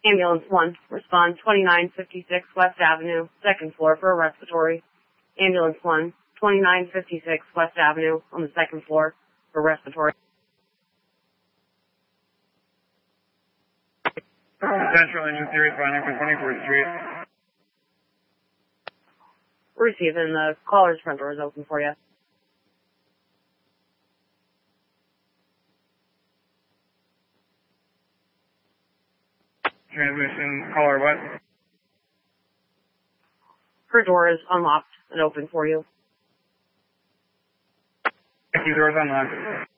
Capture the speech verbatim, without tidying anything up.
Ambulance one, respond twenty-nine fifty-six West Avenue, second floor for a respiratory. Ambulance one, twenty-nine fifty-six West Avenue on the second floor for respiratory. Central engine series finding for twenty-fourth Street. Receiving, the caller's front door is open for you. Transmission, caller what? Her door is unlocked and open for you. Thank you, doors unlocked.